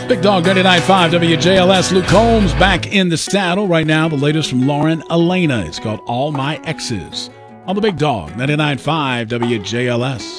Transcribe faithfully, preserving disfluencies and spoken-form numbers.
Big Dog ninety-nine point five W J L S. Luke Combs back in the saddle right now. The latest from Lauren Elena. It's called All My Exes on the Big Dog ninety-nine point five W J L S.